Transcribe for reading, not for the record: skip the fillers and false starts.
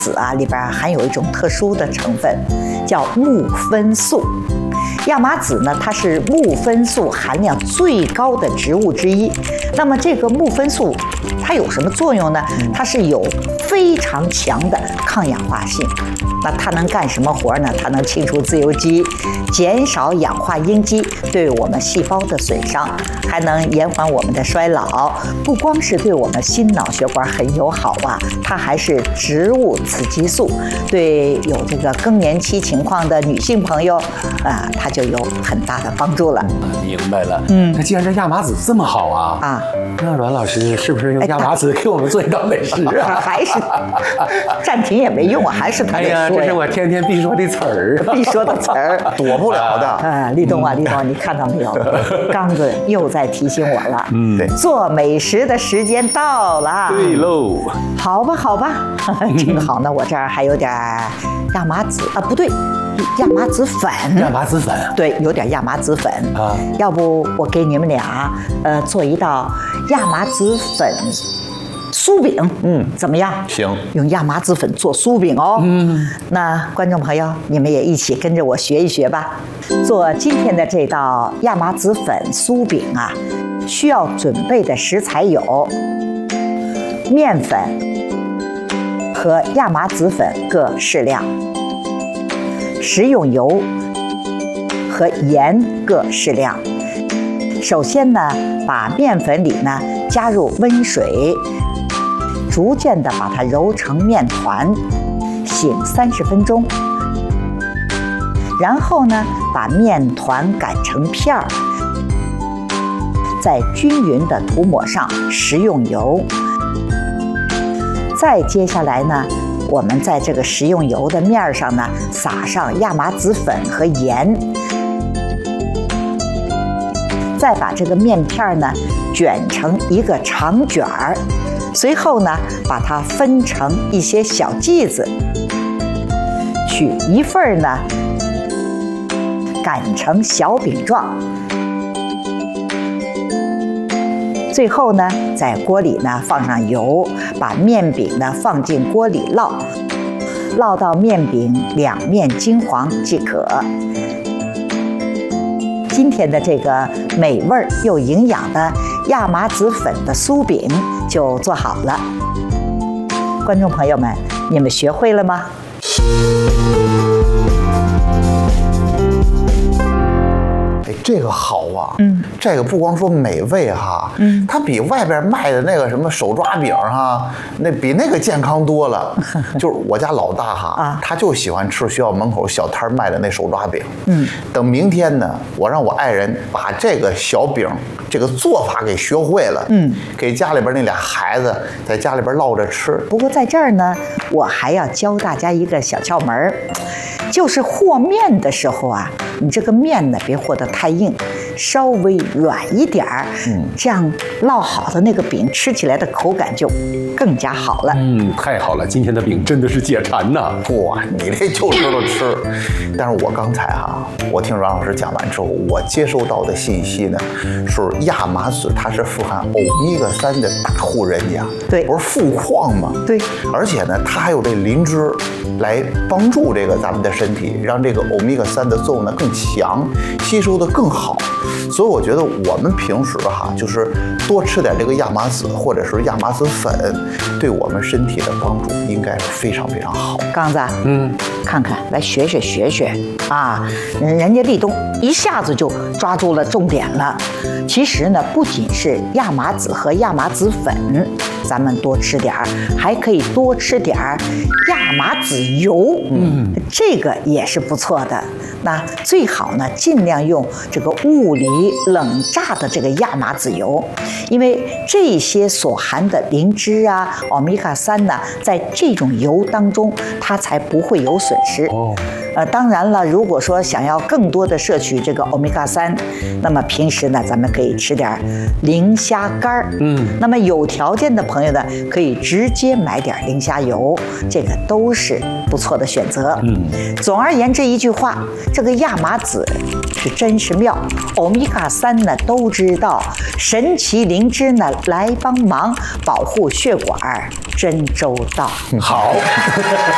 籽啊里边含有一种特殊的成分，叫木酚素。亚麻籽呢，它是木酚素含量最高的植物之一。那么这个木酚素它有什么作用呢？它是有非常强的抗氧化性。那它能干什么活呢？它能清除自由基，减少氧化应激对我们细胞的损伤，还能延缓我们的衰老。不光是对我们心脑血管很友好啊，它还是植物雌激素，对有这个更年期情况的女性朋友啊，它就有很大的帮助了。 明白了。那既然这亚麻籽这么好啊，那阮老师是不是用亚麻籽给我们做一道美食啊？ 还是暂停也没用啊，还是他得说呀。 这是我天天必说的词儿， 必说的词儿， 躲不了的。 立冬啊，立冬，你看到没有？刚子又在提醒我了。 对， 做美食的时间到了。 对喽。 好吧，好吧，正好呢，我这儿还有点亚麻籽啊，不对，亚麻籽粉。 亚麻籽粉。 对，有点亚麻籽粉啊。要不我给你们俩做一道亚麻籽粉酥饼，怎么样？ 行， 用亚麻籽粉做酥饼哦。那观众朋友，你们也一起跟着我学一学吧。做今天的这道亚麻籽粉酥饼啊，需要准备的食材有面粉和亚麻籽粉各适量，食用油和盐各适量。首先呢，把面粉里呢加入温水，逐渐的把它揉成面团，醒30分钟。然后呢，把面团擀成片儿，再均匀的涂抹上食用油。再接下来呢，我们在这个食用油的面上呢，撒上亚麻籽粉和盐。再把这个面片呢卷成一个长卷儿，随后呢把它分成一些小剂子，取一份呢擀成小饼状。最后呢，在锅里呢放上油，把面饼呢放进锅里烙到面饼两面金黄即可。今天的这个美味又营养的亚麻籽粉的酥饼就做好了。观众朋友们，你们学会了吗？ 这个好啊，这个不光说美味哈，它比外边卖的那个什么手抓饼哈，比那个健康多了。就是我家老大哈，他就喜欢吃学校门口小摊卖的那手抓饼。等明天呢，我让我爱人把这个小饼这个做法给学会了，给家里边那俩孩子在家里边烙着吃。 不过在这儿呢，我还要教大家一个小窍门儿。就是和面的时候啊，你这个面呢别和得太硬，稍微软一点儿，这样烙好的那个饼吃起来的口感就更加好了。 太好了，今天的饼真的是解馋呐！ 哇，你这就知道吃。但是我刚才哈，我听阮老师讲完之后，我接收到的信息呢，是亚麻籽它是富含欧米伽3的大户人家， 对， 不是富矿吗？ 对， 而且呢，它还有这灵芝来帮助这个咱们的身体，让这个欧米伽3的作用呢更强，吸收的更好。所以我觉得我们平时哈，就是多吃点这个亚麻籽或者是亚麻籽粉，对我们身体的帮助应该是非常非常好。 刚子，看看，来学学啊！人家立冬一下子就抓住了重点了。其实呢，不仅是亚麻籽和亚麻籽粉，咱们多吃点儿，还可以多吃点儿亚麻籽油，这个也是不错的。那最好呢，尽量用这个物理冷榨的这个亚麻籽油，因为这些所含的磷脂啊、欧米伽3呢，在这种油当中，它才不会有损失。当然了，如果说想要更多的摄取这个欧米伽3，那么平时呢，咱们可以吃点磷虾干儿。那么有条件的朋友呢，可以直接买点磷虾油，这个都是不错的选择。总而言之一句话，这个亚麻籽是真是妙，欧米伽3呢都知道，神奇灵芝呢来帮忙保护血管，真周到。 好。